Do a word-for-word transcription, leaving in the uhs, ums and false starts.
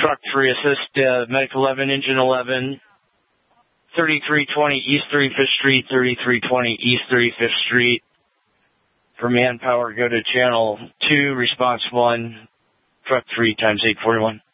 Truck three, assist, uh, Medic eleven, Engine eleven, thirty-three twenty East thirty-fifth Street, thirty-three twenty East thirty-fifth Street. For manpower, go to channel two, response one, truck three times eight forty-one.